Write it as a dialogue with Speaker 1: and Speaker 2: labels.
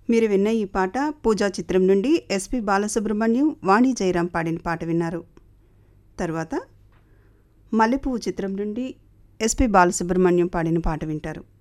Speaker 1: మీరు విన్న ఈ పాట పూజా చిత్రం నుండి ఎస్పి బాలసుబ్రహ్మణ్యం, వాణి జయరాం పాడిన పాట విన్నారు. తర్వాత మల్లెపువ్వు చిత్రం నుండి ఎస్పి బాలసుబ్రహ్మణ్యం పాడిన పాట వింటారు.